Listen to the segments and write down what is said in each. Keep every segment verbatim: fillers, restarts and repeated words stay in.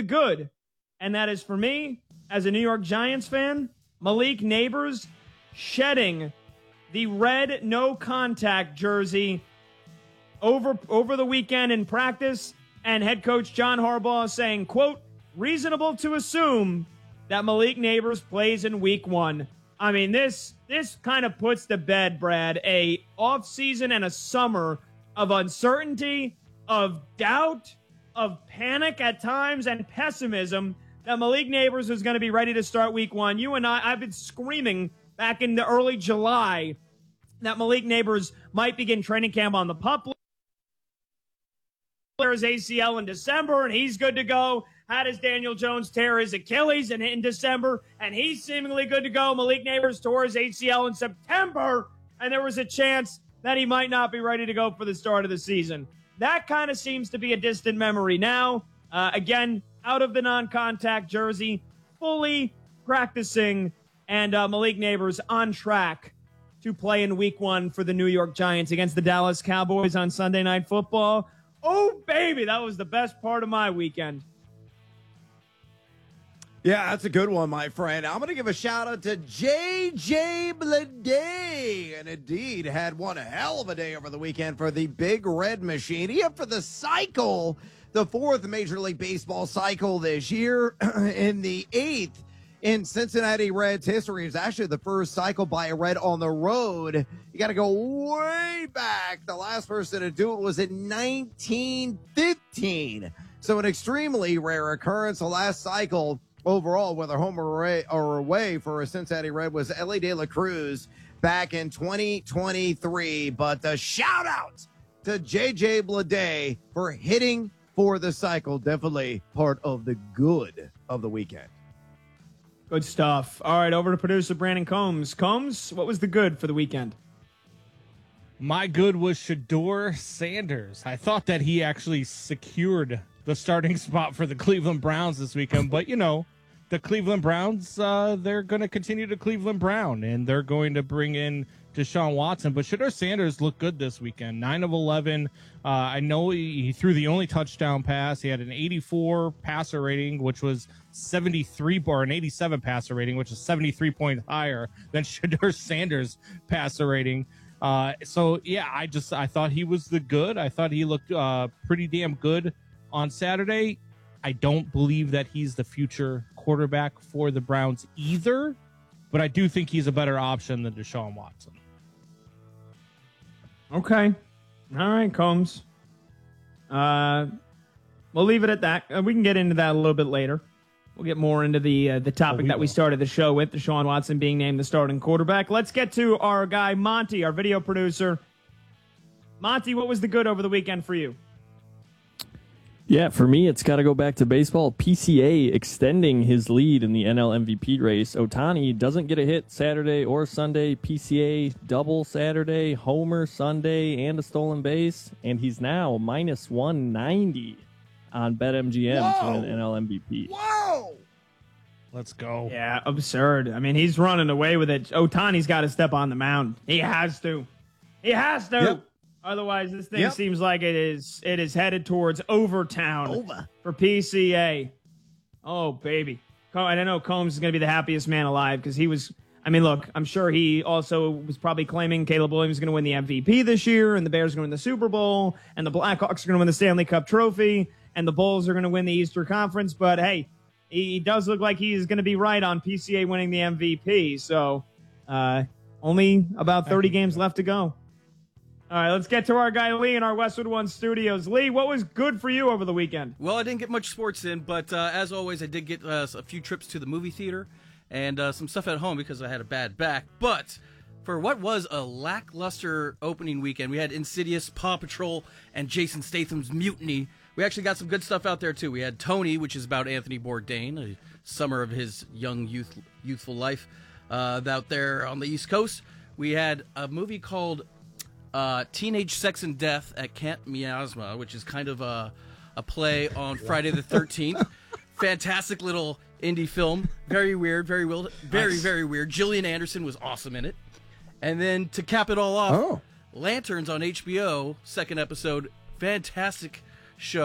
good, and that is for me, as a New York Giants fan, Malik Nabers shedding the red no-contact jersey over, over the weekend in practice, and head coach John Harbaugh saying, quote, reasonable to assume that Malik Nabers plays in week one. I mean, this this kind of puts to bed, Brad, a offseason and a summer of uncertainty, of doubt, of panic at times, and pessimism that Malik Nabers was going to be ready to start week one. You and I, I've been screaming back in the early July that Malik Nabers might begin training camp on the pup his A C L in December, and he's good to go. How does Daniel Jones tear his Achilles in, in December, and he's seemingly good to go? Malik Nabers tore his A C L in September, and there was a chance that he might not be ready to go for the start of the season. That kind of seems to be a distant memory now. Uh, again, out of the non-contact jersey, fully practicing, and uh, Malik Nabers on track to play in week one for the New York Giants against the Dallas Cowboys on Sunday Night Football. Oh, baby, that was the best part of my weekend. Yeah, that's a good one, my friend. I'm going to give a shout-out to J J Bleday, and indeed had one hell of a day over the weekend for the Big Red Machine. He up for the cycle, the fourth Major League Baseball cycle this year, in the eighth in Cincinnati Reds history. It's actually the first cycle by a Red on the road. You got to go way back. The last person to do it was in nineteen fifteen. So an extremely rare occurrence. The last cycle overall, whether home or away, or away for a Cincinnati Red, was Ellie De La Cruz back in twenty twenty-three. But the shout out to J J Bleday for hitting for the cycle. Definitely part of the good of the weekend. Good stuff. All right, over to producer Brandon Combs. Combs, what was the good for the weekend? My good was Shedeur Sanders. I thought that he actually secured the starting spot for the Cleveland Browns this weekend, but you know, the Cleveland Browns, uh, they're going to continue to Cleveland Brown, and they're going to bring in Deshaun Watson. But Shedeur Sanders looked good this weekend, nine of eleven. Uh, I know he, he threw the only touchdown pass. He had an eighty-four passer rating, which was seventy-three, or an eighty-seven passer rating, which is seventy-three points higher than Shedeur Sanders' passer rating. Uh, so, yeah, I just I thought he was the good. I thought he looked uh, pretty damn good on Saturday. I don't believe that he's the future quarterback for the Browns either, but I do think he's a better option than Deshaun Watson. Okay. All right, Combs. Uh, we'll leave it at that. Uh, we can get into that a little bit later. We'll get more into the uh, the topic oh, we that will. we started the show with, Deshaun Watson being named the starting quarterback. Let's get to our guy, Monty, our video producer. Monty, what was the good over the weekend for you? Yeah, for me, it's got to go back to baseball. P C A extending his lead in the N L M V P race. Ohtani doesn't get a hit Saturday or Sunday. P C A double Saturday, homer Sunday, and a stolen base. And he's now minus one ninety on BetMGM Whoa. to win N L M V P. Whoa! Let's go. Yeah, absurd. I mean, he's running away with it. Ohtani's got to step on the mound. He has to. He has to. Yep. Otherwise, this thing Yep. seems like it is it is headed towards Overtown Over. for P C A. Oh, baby. Co- I don't know Combs is going to be the happiest man alive because he was, I mean, look, I'm sure he also was probably claiming Caleb Williams is going to win the M V P this year, and the Bears are going to win the Super Bowl, and the Blackhawks are going to win the Stanley Cup trophy, and the Bulls are going to win the Eastern Conference. But, hey, he does look like he's going to be right on P C A winning the M V P. So, uh, only about thirty games left to go. All right, let's get to our guy Lee in our Westwood One studios. Lee, what was good for you over the weekend? Well, I didn't get much sports in, but uh, as always, I did get uh, a few trips to the movie theater and uh, some stuff at home because I had a bad back. But for what was a lackluster opening weekend, we had Insidious, Paw Patrol, and Jason Statham's Mutiny. We actually got some good stuff out there, too. We had Tony, which is about Anthony Bourdain, a summer of his young, youth, youthful life uh, out there on the East Coast. We had a movie called Uh, Teenage Sex and Death at Camp Miasma, which is kind of a, a play on Friday the thirteenth. Fantastic little indie film. Very weird, very wild, very, nice. very weird. Gillian Anderson was awesome in it. And then to cap it all off, oh. Lanterns on H B O, second episode. Fantastic show.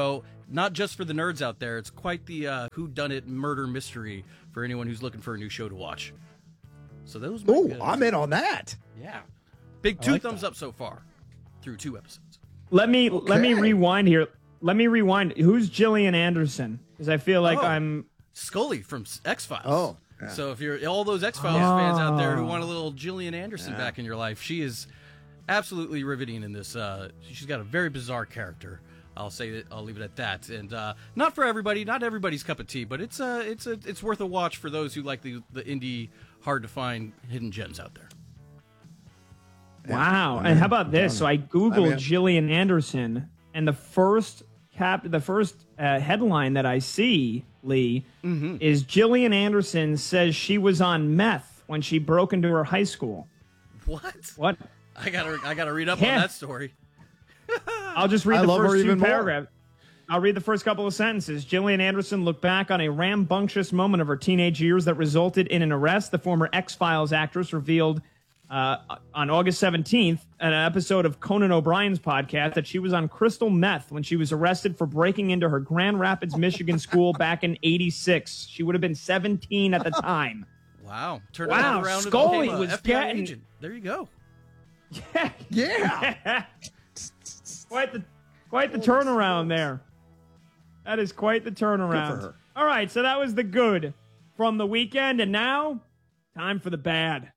not just for the nerds out there. It's quite the uh, whodunit murder mystery for anyone who's looking for a new show to watch. So those. Oh, I'm in on that. Yeah, big two like thumbs that. up so far through two episodes. Let me let me Okay. rewind here. Let me rewind. Who's Gillian Anderson? Because I feel like Oh. I'm. Scully from X Files. Oh, yeah. So if you're all those X Files fans out there who Oh. want a little Gillian Anderson back in your life, she is absolutely riveting in this. Uh, she's got a very bizarre character. I'll say that. I'll leave it at that. And uh, not for everybody, not everybody's cup of tea, but it's a, it's a, it's worth a watch for those who like the the indie, hard to find hidden gems out there. Wow. And how about this? So I googled I'm in. Gillian Anderson, and the first cap, the first uh, headline that I see, Lee, Mm-hmm. is Gillian Anderson says she was on meth when she broke into her high school. What? What? I gotta, I gotta read up Yeah. on that story. I'll just read I the love her first two even more. paragraphs. I'll read the first couple of sentences. Gillian Anderson looked back on a rambunctious moment of her teenage years that resulted in an arrest. The former X-Files actress revealed uh, on August seventeenth, an episode of Conan O'Brien's podcast, that she was on crystal meth when she was arrested for breaking into her Grand Rapids, Michigan school back in eighty-six. She would have been seventeen at the time. Wow. Turn Wow, it around Scully and became a was F B I getting- agent. There you go. Yeah. quite the quite the turnaround there. That is quite the turnaround. Good for her. All right, so that was the good from the weekend, and now time for the bad.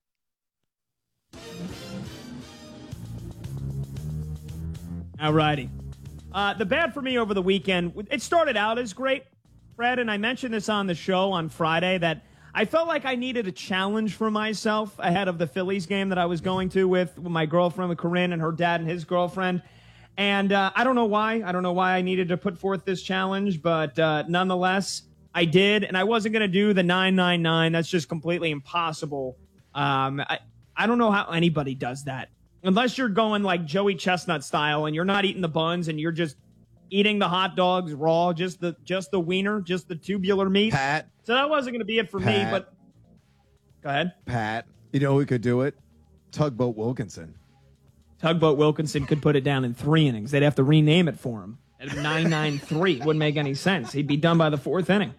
All righty. Uh, the bad for me over the weekend, it started out as great, Fred, and I mentioned this on the show on Friday that I felt like I needed a challenge for myself ahead of the Phillies game that I was going to with my girlfriend, with Corinne, and her dad and his girlfriend. And uh, I don't know why. I don't know why I needed to put forth this challenge, but uh, nonetheless, I did. And I wasn't going to do the nine nine nine. That's just completely impossible. Um, I, I don't know how anybody does that. Unless you're going like Joey Chestnut style and you're not eating the buns and you're just eating the hot dogs raw, just the just the wiener, just the tubular meat. Pat, So that wasn't going to be it for me, Pat. but go ahead. Pat, you know who could do it? Tugboat Wilkinson. Tugboat Wilkinson could put it down in three innings. They'd have to rename it for him. It'd be nine nine three. Wouldn't make any sense. He'd be done by the fourth inning.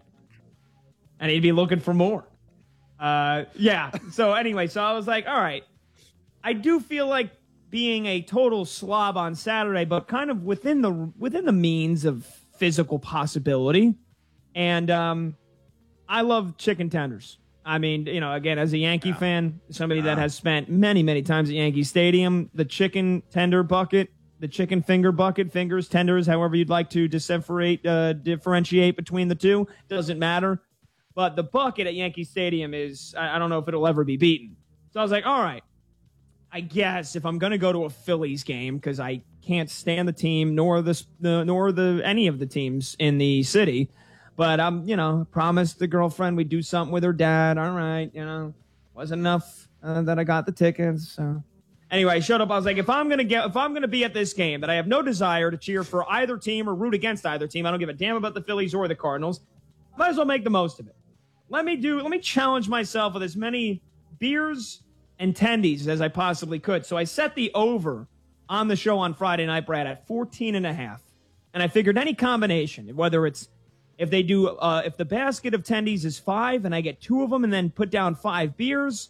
And he'd be looking for more. Uh, yeah. So anyway, so I was like, all right. I do feel like being a total slob on Saturday, but kind of within the within the means of physical possibility. And um, I love chicken tenders. I mean, you know, again, as a Yankee fan, somebody that has spent many, many times at Yankee Stadium, the chicken tender bucket, the chicken finger bucket, fingers, tenders, however you'd like to differentiate, uh, differentiate between the two, doesn't matter. But the bucket at Yankee Stadium is, I, I don't know if it'll ever be beaten. So I was like, all right, I guess if I'm going to go to a Phillies game, because I can't stand the team, nor the, the nor the any of the teams in the city. But I'm, you know, promised the girlfriend we'd do something with her dad. All right, you know, wasn't enough uh, that I got the tickets. So anyway, I showed up. I was like, if I'm gonna get, if I'm gonna be at this game that I have no desire to cheer for either team or root against either team, I don't give a damn about the Phillies or the Cardinals. Might as well make the most of it. Let me do. Let me challenge myself with as many beers and tendies as I possibly could. So I set the over on the show on Friday night, Brad, at fourteen and a half, and I figured any combination, whether it's If they do, uh, if the basket of tendies is five and I get two of them and then put down five beers.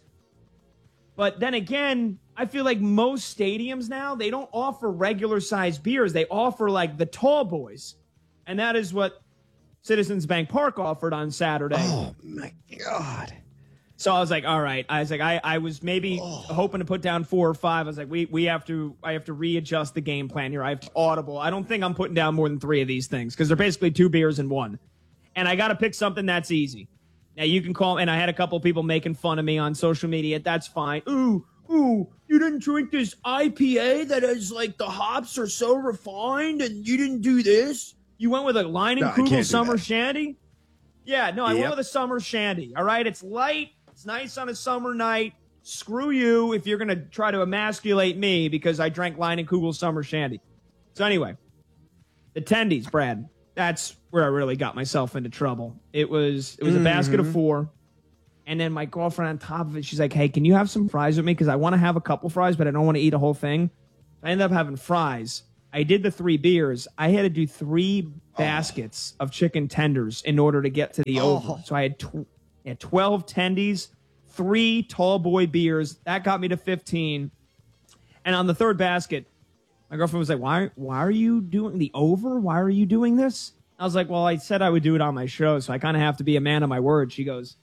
But then again, I feel like most stadiums now, they don't offer regular size beers. They offer like the tall boys. And that is what Citizens Bank Park offered on Saturday. Oh, my God. So I was like, all right. I was like, I, I was maybe hoping to put down four or five. I was like, we we have to, I have to readjust the game plan here. I have to audible. I don't think I'm putting down more than three of these things because they're basically two beers in one. And I got to pick something that's easy. Now you can call, and I had a couple of people making fun of me on social media. That's fine. Ooh, ooh, you didn't drink this I P A that is like the hops are so refined and you didn't do this? You went with a Line No, and I can't Kugel do Summer that. Shandy? Yeah, no, I Yep. went with a Summer Shandy. All right, it's light. It's nice on a summer night. Screw you if you're going to try to emasculate me because I drank Line and Kugel Summer Shandy. So anyway, the tendies, Brad. That's where I really got myself into trouble. It was it was a basket of four. And then my girlfriend on top of it, she's like, hey, can you have some fries with me? Because I want to have a couple fries, but I don't want to eat a whole thing. I ended up having fries. I did the three beers. I had to do three baskets oh. of chicken tenders in order to get to the oh. over. So I had, tw- I had twelve tendies, three tall boy beers. That got me to fifteen. And on the third basket, my girlfriend was like, why, why are you doing the over? Why are you doing this? I was like, well, I said I would do it on my show, so I kind of have to be a man of my word. She goes,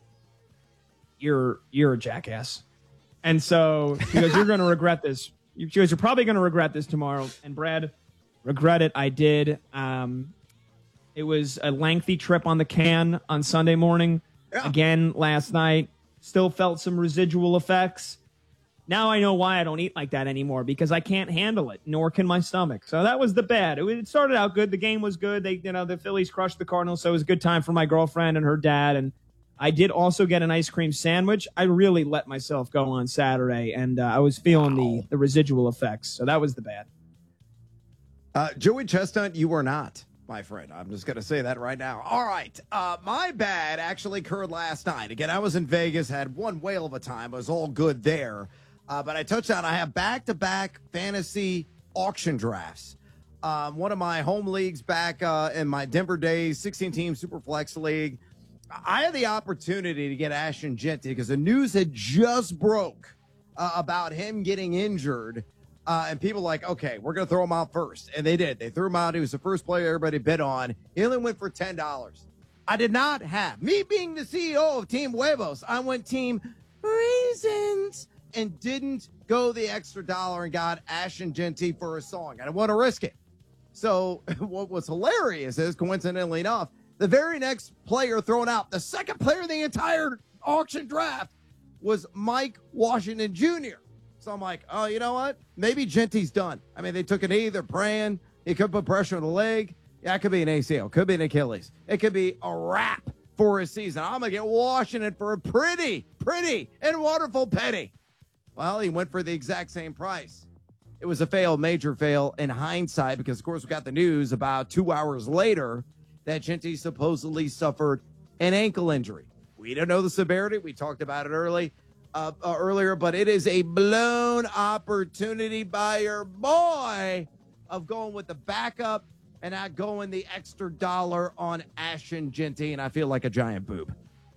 you're you're a jackass. And so she goes, you're going to regret this. She goes, you're probably going to regret this tomorrow. And Brad, regret it, I did. Um, it was a lengthy trip on the can on Sunday morning. Yeah. Again, last night, still felt some residual effects. Now I know why I don't eat like that anymore, because I can't handle it, nor can my stomach. So that was the bad. It, it started out good. The game was good. They, you know, the Phillies crushed the Cardinals, so it was a good time for my girlfriend and her dad. And I did also get an ice cream sandwich. I really let myself go on Saturday, and uh, I was feeling wow. the, the residual effects. So that was the bad. Uh, Joey Chestnut, you were not, my friend. I'm just going to say that right now. All right. Uh, my bad actually occurred last night. Again, I was in Vegas, had one whale of a time. It was all good there. Uh, but I touched on I have back-to-back fantasy auction drafts. Um, one of my home leagues back uh, in my Denver days, sixteen-team Superflex League. I had the opportunity to get Ashton Jeanty because the news had just broke uh, about him getting injured. Uh, and people were like, okay, we're going to throw him out first. And they did. They threw him out. He was the first player everybody bid on. He only went for ten dollars. I did not have. Me being the C E O of Team Huevos, I went Team Raisins and didn't go the extra dollar and got Ashton Jeanty for a song. I didn't want to risk it. So what was hilarious is, coincidentally enough, the very next player thrown out, the second player in the entire auction draft, was Mike Washington Junior So I'm like, oh, you know what? Maybe Jeanty's done. I mean, they took an knee. They're praying. He could put pressure on the leg. Yeah, it could be an A C L. Could be an Achilles. It could be a wrap for his season. I'm going to get Washington for a pretty, pretty, and wonderful penny. Well, he went for the exact same price. It was a fail, major fail in hindsight, because, of course, we got the news about two hours later that Jeanty supposedly suffered an ankle injury. We don't know the severity. We talked about it early, uh, uh, earlier, but it is a blown opportunity by your boy of going with the backup and not going the extra dollar on Ashton Jeanty, and I feel like a giant boob.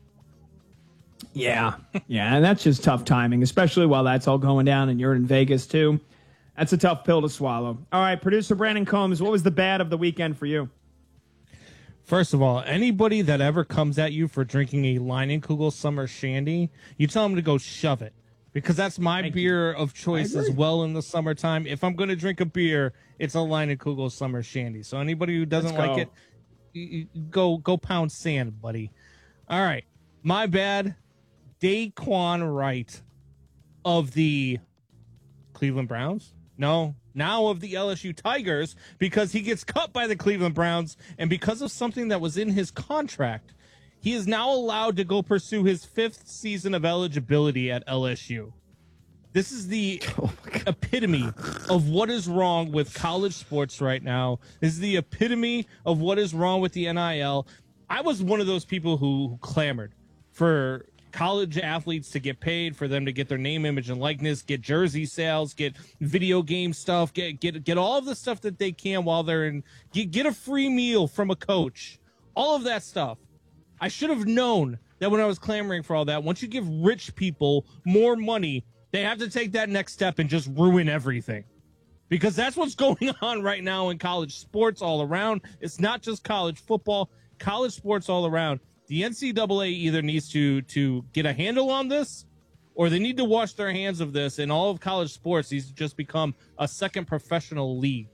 Yeah, yeah, and that's just tough timing, especially while that's all going down and you're in Vegas, too. That's a tough pill to swallow. All right, producer Brandon Combs, what was the bad of the weekend for you? First of all, anybody that ever comes at you for drinking a Leinenkugel Summer Shandy, you tell them to go shove it, because that's my Thank beer you. of choice as well in the summertime. If I'm going to drink a beer, it's a Leinenkugel Summer Shandy. So anybody who doesn't like it, you, you go go pound sand, buddy. All right, my bad. Daquan Wright of the Cleveland Browns? No, now of the L S U Tigers, because he gets cut by the Cleveland Browns, and because of something that was in his contract, he is now allowed to go pursue his fifth season of eligibility at L S U. This is the oh epitome of what is wrong with college sports right now. This is the epitome of what is wrong with the N I L. I was one of those people who, who clamored for college athletes to get paid, for them to get their name, image, and likeness, get jersey sales, get video game stuff, get get get all of the stuff that they can while they're in, get, get a free meal from a coach, all of that stuff. I should have known that when I was clamoring for all that, once you give rich people more money, they have to take that next step and just ruin everything. Because that's what's going on right now in college sports all around. It's not just college football, college sports all around. The N C double A either needs to to get a handle on this, or they need to wash their hands of this, and all of college sports needs to just become a second professional league.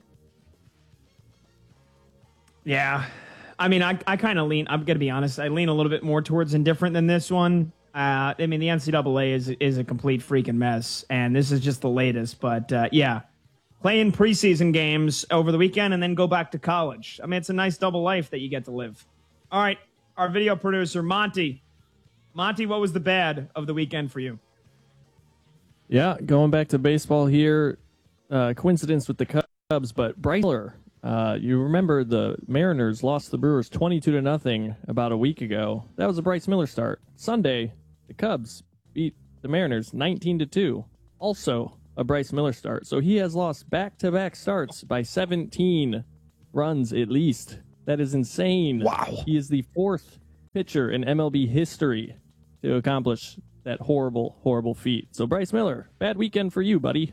Yeah. I mean, I, I kind of lean, I'm going to be honest, I lean a little bit more towards indifferent than this one. Uh, I mean, the N C double A is, is a complete freaking mess, and this is just the latest. But, uh, yeah, playing preseason games over the weekend and then go back to college. I mean, it's a nice double life that you get to live. All right. Our video producer, Monty. Monty, what was the bad of the weekend for you? Yeah, going back to baseball here. Uh, coincidence with the Cubs, but Bryce Miller. Uh, you remember the Mariners lost the Brewers twenty-two to nothing about a week ago. That was a Bryce Miller start. Sunday, the Cubs beat the Mariners nineteen to two. Also a Bryce Miller start. So he has lost back-to-back starts by seventeen runs at least. That is insane. Wow. He is the fourth pitcher in M L B history to accomplish that horrible, horrible feat. So Bryce Miller, bad weekend for you, buddy.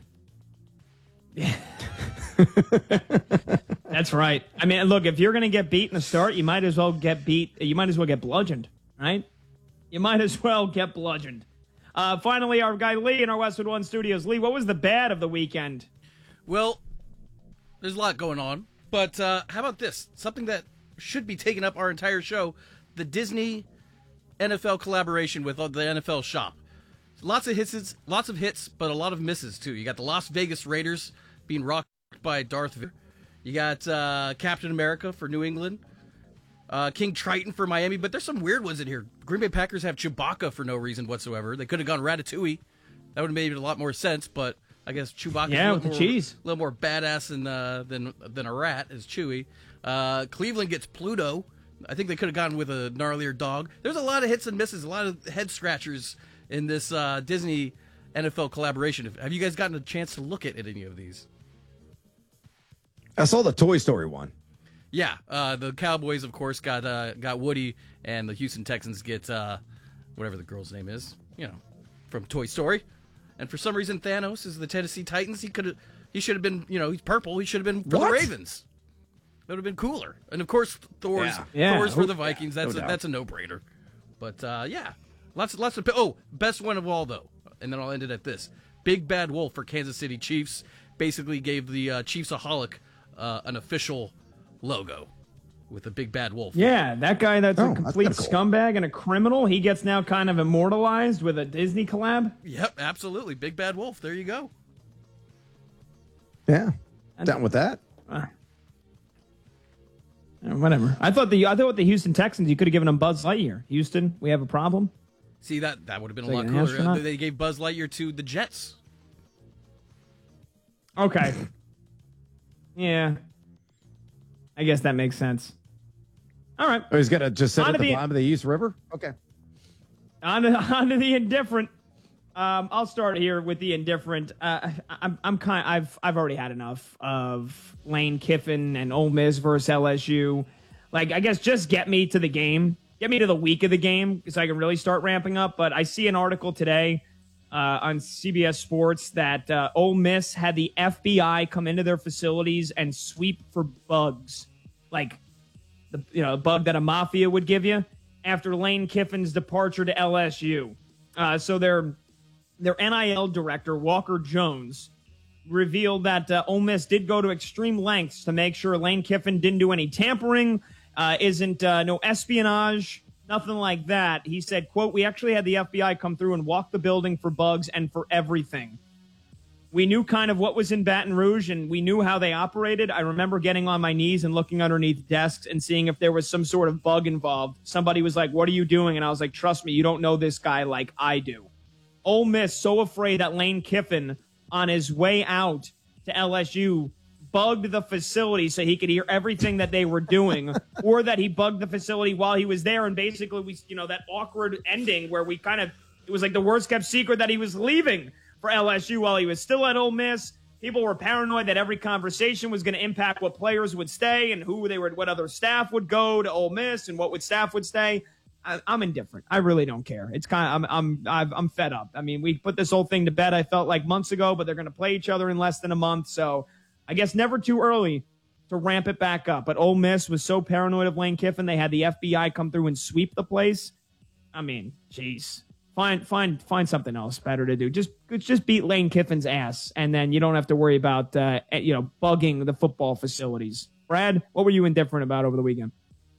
That's right. I mean, look, if you're going to get beat in the start, you might as well get beat. You might as well get bludgeoned, right? You might as well get bludgeoned. Uh, finally, our guy Lee in our Westwood One studios. Lee, what was the bad of the weekend? Well, there's a lot going on, but uh, how about this? Something that should be taking up our entire show, the Disney N F L collaboration with the N F L shop. Lots of hits, lots of hits, but a lot of misses, too. You got the Las Vegas Raiders being rocked by Darth Vader. You got uh, Captain America for New England. Uh, King Triton for Miami, but there's some weird ones in here. Green Bay Packers have Chewbacca for no reason whatsoever. They could have gone Ratatouille. That would have made a lot more sense, but I guess Chewbacca's Yeah, a with little, the more, cheese. a little more badass than, uh, than, than a rat, is Chewie. Uh, Cleveland gets Pluto. I think they could have gone with a gnarlier dog. There's a lot of hits and misses, a lot of head scratchers in this uh, Disney N F L collaboration. Have you guys gotten a chance to look at any of these? I saw the Toy Story one. Yeah, uh, the Cowboys, of course, got uh, got Woody, and the Houston Texans get uh, whatever the girl's name is, you know, from Toy Story. And for some reason, Thanos is the Tennessee Titans. He could have, he should have been, you know, he's purple. He should have been for What? the Ravens. That would have been cooler. And of course, Thor's Yeah. Yeah. Thor's for the Vikings. Yeah, no that's a, doubt. that's a no brainer. But uh, yeah, lots lots of oh, best one of all though, and then I'll end it at this: Big Bad Wolf for Kansas City Chiefs basically gave the uh, Chiefsaholic uh, an official logo with a big bad wolf. Yeah, that guy that's Oh, a that's complete kinda cool. scumbag and a criminal. He gets now kind of immortalized with a Disney collab. Yep, absolutely. Big bad wolf. There you go. Yeah. Down with that. Uh, whatever. I thought the I thought with the Houston Texans, you could have given them Buzz Lightyear. Houston, we have a problem. See, that that would have been a Like lot an cooler. astronaut? They gave Buzz Lightyear to the Jets. Okay. Yeah. I guess that makes sense. All right. Oh, he's going to just sit On at to the the- bottom of the East River? Okay. On to, on to the indifferent. Um, I'll start here with the indifferent. Uh, I, I'm, I'm kind. I've, I've already had enough of Lane Kiffin and Ole Miss versus L S U. Like, I guess just get me to the game, get me to the week of the game, so I can really start ramping up. But I see an article today uh, on C B S Sports that uh, Ole Miss had the F B I come into their facilities and sweep for bugs, like the you know bug that a mafia would give you after Lane Kiffin's departure to L S U. Uh, so their their N I L director, Walker Jones, revealed that uh, Ole Miss did go to extreme lengths to make sure Lane Kiffin didn't do any tampering, uh, isn't uh, no espionage, nothing like that. He said, quote, "We actually had the F B I come through and walk the building for bugs and for everything. We knew kind of what was in Baton Rouge, and we knew how they operated. I remember getting on my knees and looking underneath desks and seeing if there was some sort of bug involved. Somebody was like, 'What are you doing?' And I was like, 'Trust me, you don't know this guy like I do.'" Ole Miss so afraid that Lane Kiffin, on his way out to L S U, bugged the facility so he could hear everything that they were doing, or that he bugged the facility while he was there. And basically, we, you know, that awkward ending where we kind of, it was like the worst kept secret that he was leaving for L S U while he was still at Ole Miss. People were paranoid that every conversation was going to impact what players would stay and who they were, what other staff would go to Ole Miss and what would staff would stay. I, I'm indifferent. I really don't care. It's kind of, I'm, I'm, I've, I'm fed up. I mean, we put this whole thing to bed, I felt like months ago, but they're going to play each other in less than a month. So I guess never too early to ramp it back up. But Ole Miss was so paranoid of Lane Kiffin, they had the F B I come through and sweep the place. I mean, geez, find, find, find something else better to do. Just, just beat Lane Kiffin's ass. And then you don't have to worry about, uh, you know, bugging the football facilities. Brad, what were you indifferent about over the weekend?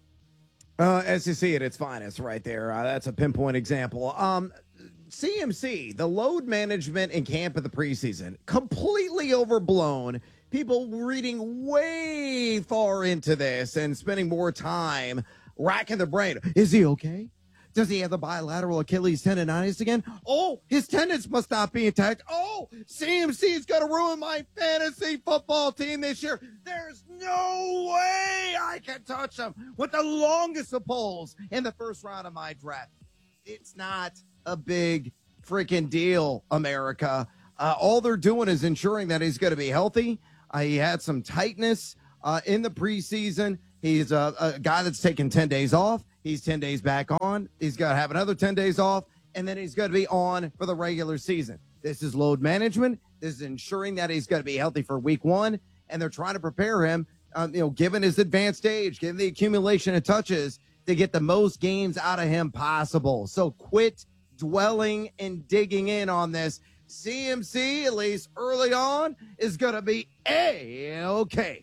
Uh, S E C at its finest right there. Uh, that's a pinpoint example. Um, C M C, the load management in camp of the preseason, completely overblown. People reading way far into this and spending more time racking their brain. Is he okay? Does he have the bilateral Achilles tendonitis again? Oh, his tendons must not be intact. Oh, C M C is going to ruin my fantasy football team this year. There's no way I can touch him with the longest of polls in the first round of my draft. It's not a big freaking deal, America. Uh, all they're doing is ensuring that he's going to be healthy. Uh, he had some tightness uh, in the preseason. He's a, a guy that's taken ten days off. He's ten days back on. He's got to have another ten days off, and then he's going to be on for the regular season. This is load management. This is ensuring that he's going to be healthy for week one, and they're trying to prepare him, um, you know, given his advanced age, given the accumulation of touches, to get the most games out of him possible. So quit dwelling and digging in on this. C M C, at least early on, is going to be A-okay.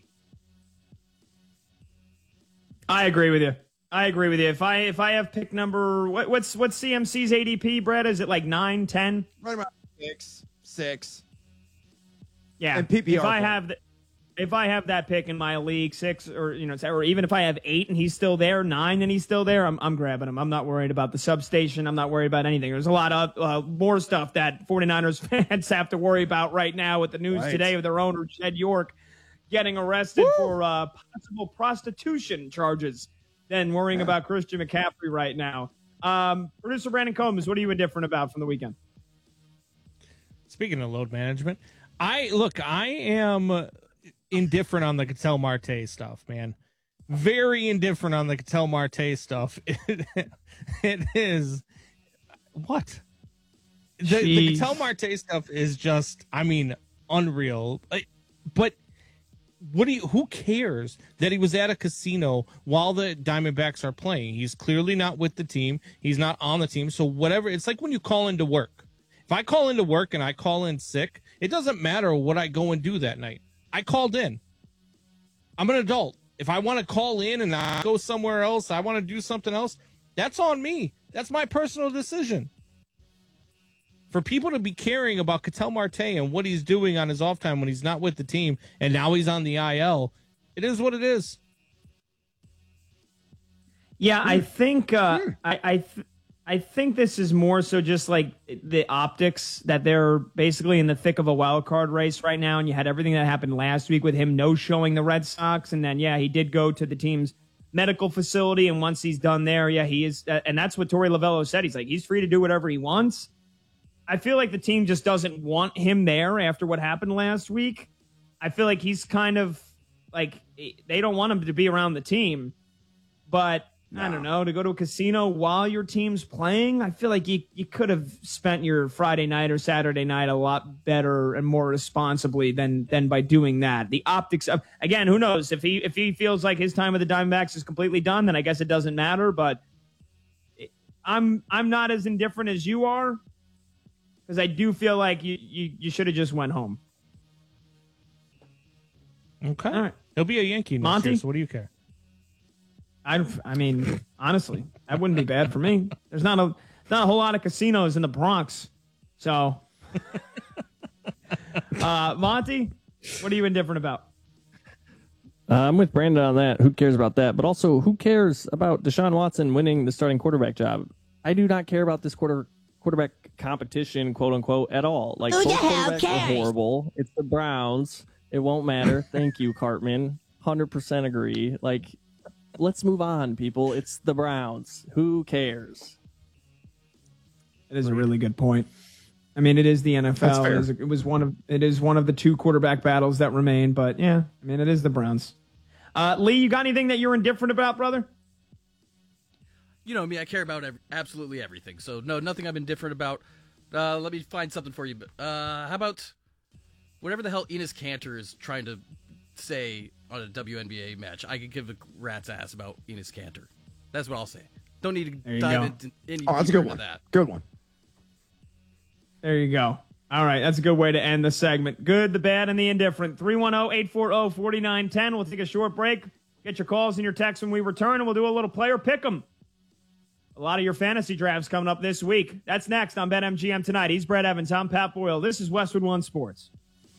I agree with you. I agree with you. If I if I have pick number, what, what's what's C M C's A D P, Brett? Is it like nine, ten? Right about six, six. Yeah. And P P R if I point. have the, if I have that pick in my league, six or you know, or even if I have eight and he's still there, nine and he's still there, I'm I'm grabbing him. I'm not worried about the substation. I'm not worried about anything. There's a lot of uh, more stuff that 49ers fans have to worry about right now with the news Right. today of their owner Jed York getting arrested Woo! for uh, possible prostitution charges than worrying about Christian McCaffrey right now. Um, Producer Brandon Combs, what are you indifferent about from the weekend? Speaking of load management, I look, I am indifferent on the Ketel Marte stuff, man. Very indifferent on the Ketel Marte stuff. It, it is what the, the Jeez. Ketel Marte stuff is just, I mean, unreal. Like, But what do you, who cares that he was at a casino while the Diamondbacks are playing? He's clearly not with the team. He's not on the team. So whatever, it's like when you call into work. If I call into work and I call in sick, it doesn't matter what I go and do that night. I called in. I'm an adult. If I want to call in and I go somewhere else, I want to do something else, that's on me. That's my personal decision. For people to be caring about Ketel Marte and what he's doing on his off time when he's not with the team and now he's on the I L, it is what it is. Yeah, I think uh, I I, th- I think this is more so just like the optics that they're basically in the thick of a wild card race right now, and you had everything that happened last week with him no showing the Red Sox, and then yeah, he did go to the team's medical facility, and once he's done there, yeah, he is, uh, and that's what Torey Lovello said. He's like he's free to do whatever he wants. I feel like the team just doesn't want him there after what happened last week. I feel like he's kind of like they don't want him to be around the team, but I don't know, to go to a casino while your team's playing, I feel like you, you could have spent your Friday night or Saturday night a lot better and more responsibly than than by doing that. The optics of, again, who knows? If he if he feels like his time with the Diamondbacks is completely done, then I guess it doesn't matter, but I'm I'm not as indifferent as you are, because I do feel like you, you, you should have just went home. Okay. All right. He'll be a Yankee next Monty? year, so what do you care? I, I mean, honestly, that wouldn't be bad for me. There's not a not a whole lot of casinos in the Bronx, so. uh, Monty, what are you indifferent about? Uh, I'm with Brandon on that. Who cares about that? But also, who cares about Deshaun Watson winning the starting quarterback job? I do not care about this quarter quarterback competition, quote unquote, at all. Like, both quarterbacks are horrible. It's the Browns. It won't matter. Thank you, Cartman. one hundred percent agree. Like, let's move on, people. It's the Browns. Who cares? It is a really good point. I mean, it is the N F L. That's fair. It, is, it was one of it is one of the two quarterback battles that remain. But yeah, I mean, it is the Browns. Uh, Lee, you got anything that you're indifferent about, brother? You know me, I care about every, absolutely everything. So no, nothing I'm indifferent about. Uh, let me find something for you. Uh, how about whatever the hell Enes Kanter is trying to say on a W N B A match? I could give a rat's ass about Enes Kanter. That's what I'll say. Don't need There to you dive go. into any Oh, that's a deeper good into one. that. Good one. There you go. All right, that's a good way to end the segment. Good, the bad, and the indifferent. three one zero, eight four zero, four nine one zero. We'll take a short break. Get your calls and your texts when we return, and we'll do a little player pick 'em. A lot of your fantasy drafts coming up this week. That's next on BetMGM Tonight. He's Brett Evans. I'm Pat Boyle. This is Westwood One Sports.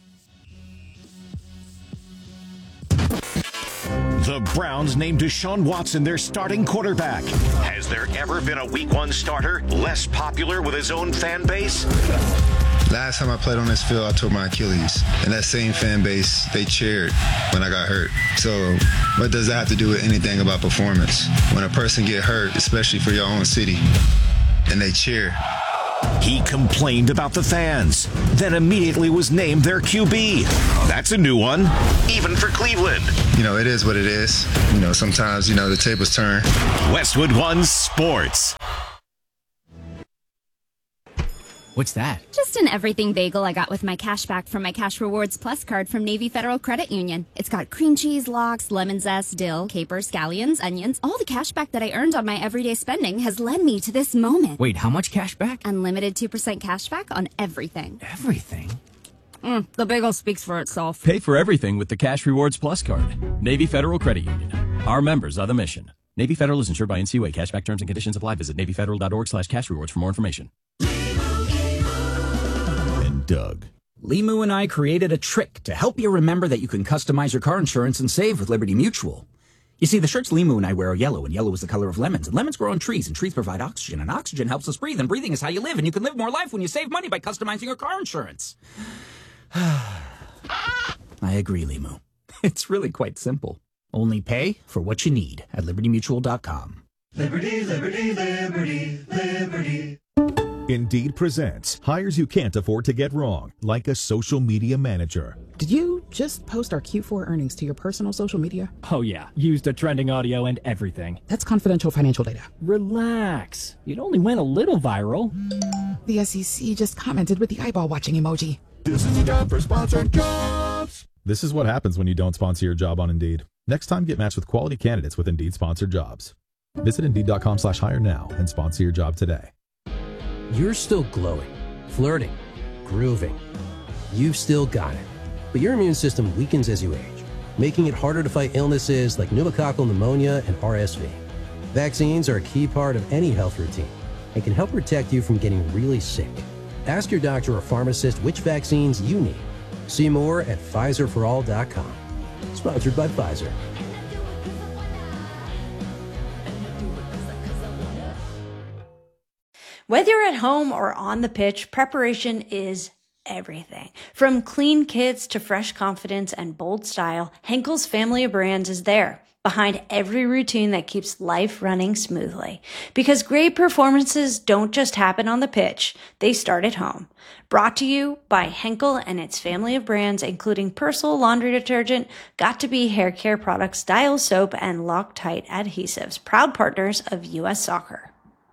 The Browns named Deshaun Watson their starting quarterback. Has there ever been a week one starter less popular with his own fan base? Last time I played on this field, I tore my Achilles. And that same fan base, they cheered when I got hurt. So what does that have to do with anything about performance? When a person get hurt, especially for your own city, and they cheer, He complained about the fans, then immediately was named their Q B. That's a new one, even for Cleveland. You know, it is what it is. You know, sometimes, you know, the tables turn. Westwood One Sports. What's that? Just an everything bagel I got with my cash back from my Cash Rewards Plus card from Navy Federal Credit Union. It's got cream cheese, lox, lemon zest, dill, capers, scallions, onions. All the cash back that I earned on my everyday spending has led me to this moment. Wait, how much cash back? Unlimited two percent cash back on everything. Everything? Mm, the bagel speaks for itself. Pay for everything with the Cash Rewards Plus card. Navy Federal Credit Union. Our members are the mission. Navy Federal is insured by N C U A. Cashback terms and conditions apply. Visit Navy Federal dot org slash cash rewards for more information. Doug. Limu and I created a trick to help you remember that you can customize your car insurance and save with Liberty Mutual. You see, the shirts Limu and I wear are yellow, and yellow is the color of lemons, and lemons grow on trees, and trees provide oxygen, and oxygen helps us breathe, and breathing is how you live, and you can live more life when you save money by customizing your car insurance. I agree, Limu. It's really quite simple. Only pay for what you need at liberty mutual dot com. Liberty, liberty, liberty, liberty. Indeed presents hires you can't afford to get wrong, like a social media manager. Did you just post our Q four earnings to your personal social media? Oh yeah, used the trending audio and everything. That's confidential financial data. Relax. It only went a little viral. The S E C just commented with the eyeball watching emoji. This is a job for sponsored jobs. This is what happens when you don't sponsor your job on Indeed. Next time, get matched with quality candidates with Indeed sponsored jobs. Visit Indeed.com slash hire now and sponsor your job today. You're still glowing, flirting, grooving. You've still got it. But your immune system weakens as you age, making it harder to fight illnesses like pneumococcal pneumonia and R S V. Vaccines are a key part of any health routine and can help protect you from getting really sick. Ask your doctor or pharmacist which vaccines you need. See more at Pfizer for all dot com. Sponsored by Pfizer. Whether you're at home or on the pitch, preparation is everything. From clean kits to fresh confidence and bold style, Henkel's family of brands is there, behind every routine that keeps life running smoothly. Because great performances don't just happen on the pitch, they start at home. Brought to you by Henkel and its family of brands, including Persil laundry detergent, Got2b hair care products, Dial soap, and Loctite adhesives, proud partners of U S Soccer.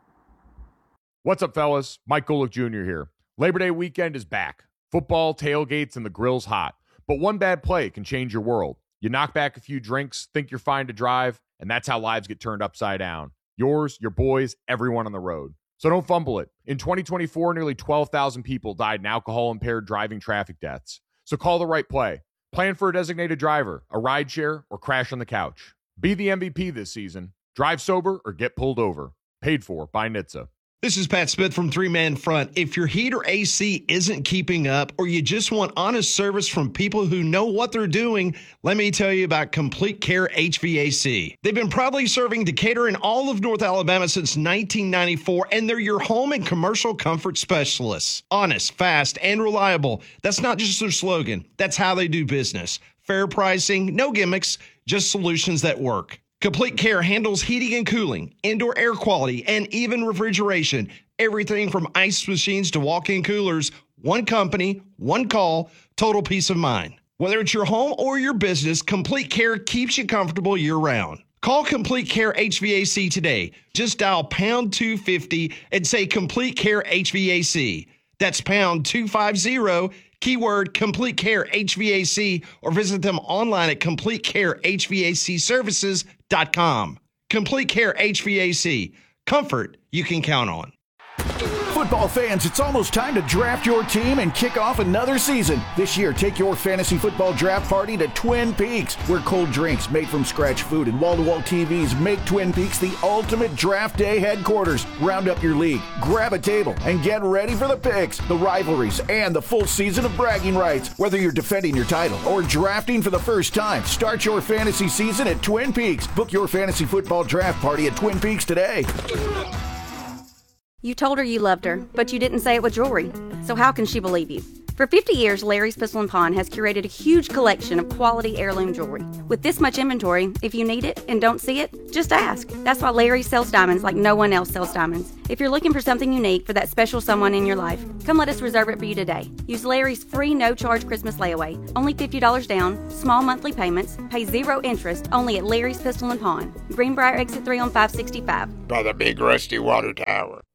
What's up, fellas? Mike Golick Junior here. Labor Day weekend is back. Football, tailgates, and the grill's hot. But one bad play can change your world. You knock back a few drinks, think you're fine to drive, and that's how lives get turned upside down. Yours, your boys, everyone on the road. So don't fumble it. In twenty twenty-four, nearly twelve thousand people died in alcohol-impaired driving traffic deaths. So call the right play. Plan for a designated driver, a rideshare, or crash on the couch. Be the M V P this season. Drive sober or get pulled over. Paid for by N H T S A. This is Pat Smith from Three Man Front. If your heat or A C isn't keeping up, or you just want honest service from people who know what they're doing, let me tell you about Complete Care H V A C. They've been proudly serving Decatur and all of North Alabama since nineteen ninety-four, and they're your home and commercial comfort specialists. Honest, fast, and reliable. That's not just their slogan. That's how they do business. Fair pricing, no gimmicks, just solutions that work. Complete Care handles heating and cooling, indoor air quality, and even refrigeration. Everything from ice machines to walk-in coolers. One company, one call, total peace of mind. Whether it's your home or your business, Complete Care keeps you comfortable year-round. Call Complete Care H V A C today. Just dial pound two fifty and say Complete Care H V A C. That's pound two fifty, keyword Complete Care H V A C, or visit them online at complete care h v a c services dot com. Complete Care H V A C. Comfort you can count on. Football fans, it's almost time to draft your team and kick off another season. This year, take your fantasy football draft party to Twin Peaks, where cold drinks, made from scratch food, and wall-to-wall T Vs make Twin Peaks the ultimate draft day headquarters. Round up your league, grab a table, and get ready for the picks, the rivalries, and the full season of bragging rights. Whether you're defending your title or drafting for the first time, start your fantasy season at Twin Peaks. Book your fantasy football draft party at Twin Peaks today. You told her you loved her, but you didn't say it with jewelry. So how can she believe you? For fifty years, Larry's Pistol and Pawn has curated a huge collection of quality heirloom jewelry. With this much inventory, if you need it and don't see it, just ask. That's why Larry sells diamonds like no one else sells diamonds. If you're looking for something unique for that special someone in your life, come let us reserve it for you today. Use Larry's free no-charge Christmas layaway. Only fifty dollars down, small monthly payments, pay zero interest, only at Larry's Pistol and Pawn. Greenbrier Exit three on five sixty-five. By the big rusty water tower.